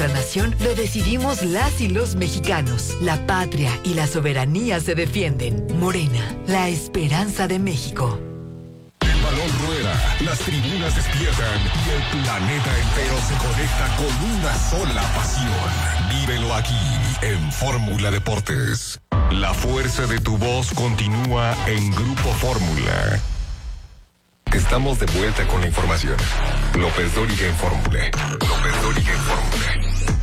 nuestra nación lo decidimos las y los mexicanos. La patria y la soberanía se defienden. Morena, la esperanza de México. El balón rueda, las tribunas despiertan y el planeta entero se conecta con una sola pasión. Vívelo aquí en Fórmula Deportes. La fuerza de tu voz continúa en Grupo Fórmula. Estamos de vuelta con la información. López Dóriga en Fórmula. López Dóriga en Fórmula.